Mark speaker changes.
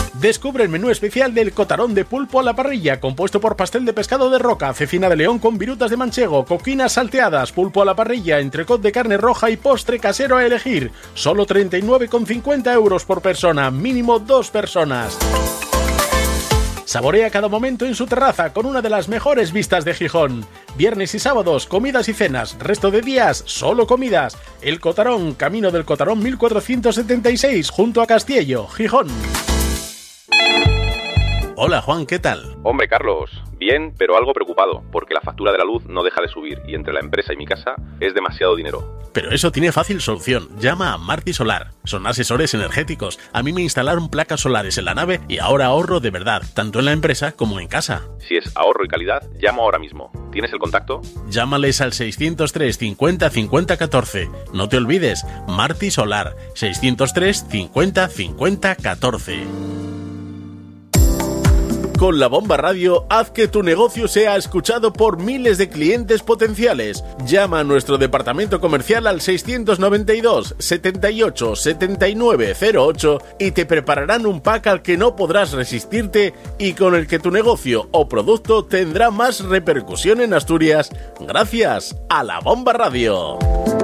Speaker 1: Descubre el menú especial del Cotarón de pulpo a la parrilla, compuesto por pastel de pescado de roca, cecina de león con virutas de manchego, coquinas salteadas, pulpo a la parrilla, entrecot de carne roja y postre casero a elegir. Solo 39,50 euros por persona, mínimo 2 personas. Saborea cada momento en su terraza con una de las mejores vistas de Gijón. Viernes y sábados, comidas y cenas. Resto de días, solo comidas. El Cotarón, Camino del Cotarón 1476, junto a Castiello, Gijón. Hola Juan, ¿qué tal?
Speaker 2: Hombre Carlos, bien, pero algo preocupado, porque la factura de la luz no deja de subir y entre la empresa y mi casa es demasiado dinero.
Speaker 1: Pero eso tiene fácil solución. Llama a Marti Solar. Son asesores energéticos. A mí me instalaron placas solares en la nave y ahora ahorro de verdad, tanto en la empresa como en casa.
Speaker 2: Si es ahorro y calidad, llamo ahora mismo. ¿Tienes el contacto?
Speaker 1: Llámales al 603 50 50 14. No te olvides, Marti Solar. 603 50 50 14. Con La Bomba Radio, haz que tu negocio sea escuchado por miles de clientes potenciales. Llama a nuestro departamento comercial al 692 78 79 08 y te prepararán un pack al que no podrás resistirte y con el que tu negocio o producto tendrá más repercusión en Asturias gracias a La Bomba Radio.